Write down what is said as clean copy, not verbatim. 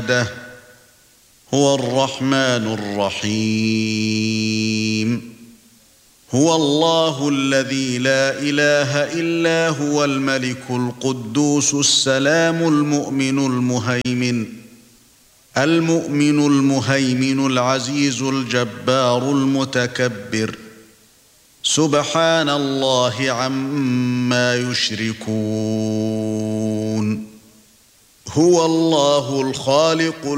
عباده هو الرحمن الرحيم هو الله الذي لا إله إلا هو الملك القدوس السلام المؤمن المهيمن العزيز الجبار المتكبر سبحان الله عما يشركون هو الله الخالق